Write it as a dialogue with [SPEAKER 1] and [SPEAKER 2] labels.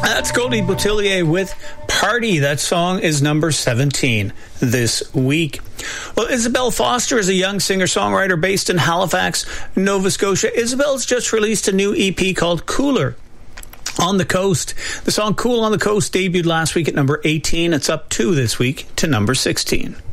[SPEAKER 1] That's Goldie Boutillier with Party. That song is number 17 this week. Well, Isabel Foster is a young singer-songwriter based in Halifax, Nova Scotia. Isabel's just released a new EP called Cooler on the Coast. The song Cool on the Coast debuted last week at number 18. It's up 2 this week to number 16.